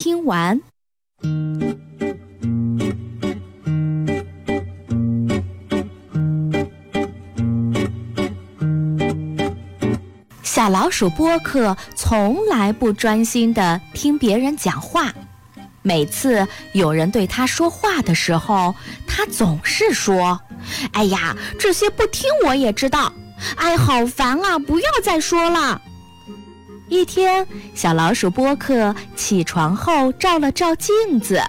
听完。小老鼠波克从来不专心地听别人讲话，每次有人对他说话的时候，他总是说：“哎呀，这些不听我也知道，哎，好烦啊，不要再说了。”一天，小老鼠波克起床后照了照镜子，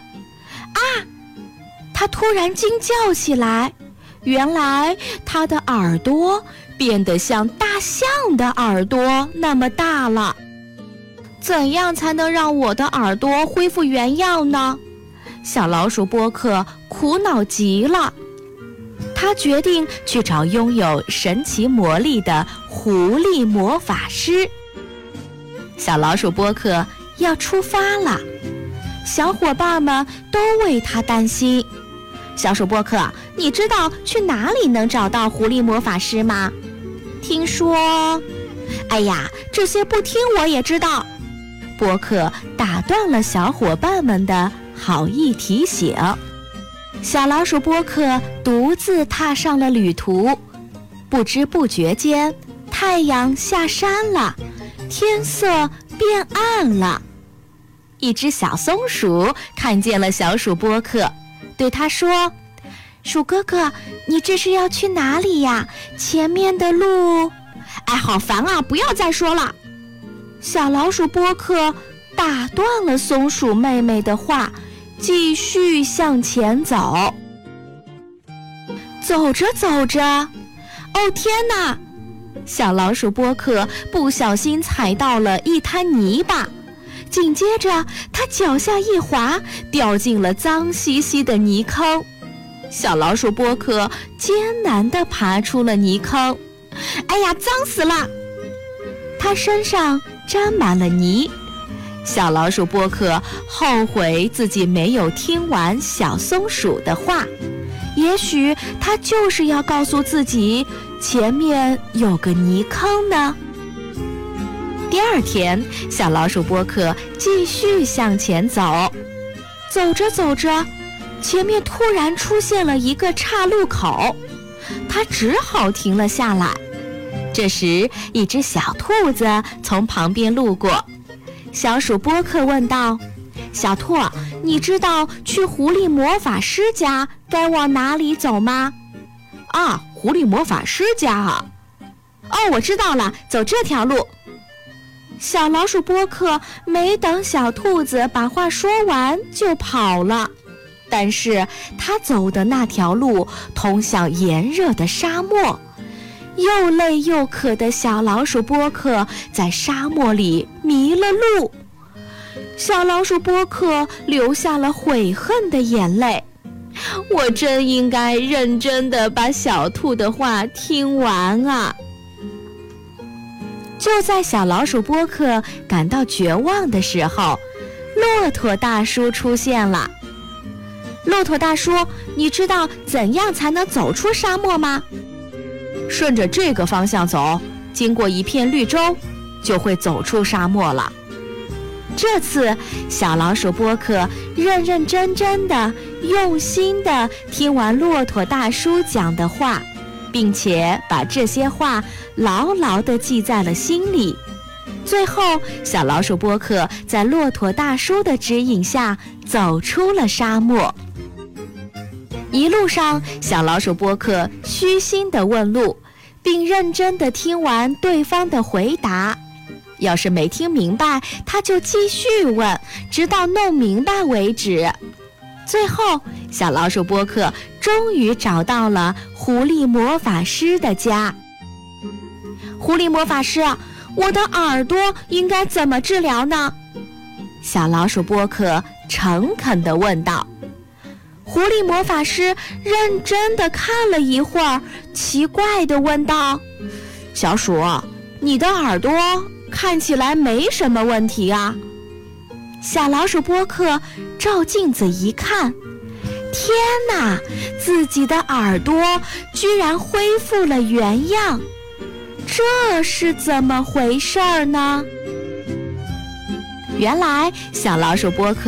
他突然惊叫起来，原来他的耳朵变得像大象的耳朵那么大了。怎样才能让我的耳朵恢复原样呢？小老鼠波克苦恼极了。他决定去找拥有神奇魔力的狐狸魔法师。小老鼠波克要出发了，小伙伴们都为他担心。小鼠波克，你知道去哪里能找到狐狸魔法师吗？听说……哎呀，这些不听我也知道。波克打断了小伙伴们的好意提醒。小老鼠波克独自踏上了旅途，不知不觉间，太阳下山了，天色变暗了。一只小松鼠看见了小鼠波克，对他说：“鼠哥哥，你这是要去哪里呀？前面的路……哎，好烦啊，不要再说了。”小老鼠波克打断了松鼠妹妹的话，继续向前走。走着走着，哦天哪！小老鼠波克不小心踩到了一滩泥巴，紧接着他脚下一滑，掉进了脏兮兮的泥坑。小老鼠波克艰难地爬出了泥坑，哎呀，脏死了！他身上沾满了泥。小老鼠波克后悔自己没有听完小松鼠的话，也许他就是要告诉自己前面有个泥坑呢。第二天，小老鼠波克继续向前走，走着走着，前面突然出现了一个岔路口，他只好停了下来。这时，一只小兔子从旁边路过。小鼠波克问道：“小兔，你知道去狐狸魔法师家该往哪里走吗？”“啊，狐狸魔法师家啊！哦，我知道了，走这条路。”小老鼠波克没等小兔子把话说完就跑了，但是他走的那条路通向炎热的沙漠。又累又渴的小老鼠波克在沙漠里迷了路，小老鼠波克流下了悔恨的眼泪。我真应该认真地把小兔的话听完啊！就在小老鼠波克感到绝望的时候，骆驼大叔出现了。骆驼大叔，你知道怎样才能走出沙漠吗？顺着这个方向走，经过一片绿洲，就会走出沙漠了。这次，小老鼠波克认认真真的、用心的听完骆驼大叔讲的话，并且把这些话牢牢地记在了心里。最后，小老鼠波克在骆驼大叔的指引下走出了沙漠。一路上，小老鼠波克虚心地问路，并认真地听完对方的回答。要是没听明白，他就继续问，直到弄明白为止。最后，小老鼠波克终于找到了狐狸魔法师的家。狐狸魔法师，我的耳朵应该怎么治疗呢？小老鼠波克诚恳地问道。狐狸魔法师认真地看了一会儿，奇怪地问道：“小鼠，你的耳朵看起来没什么问题啊。”小老鼠波克照镜子一看，天哪，自己的耳朵居然恢复了原样，这是怎么回事呢？原来小老鼠波克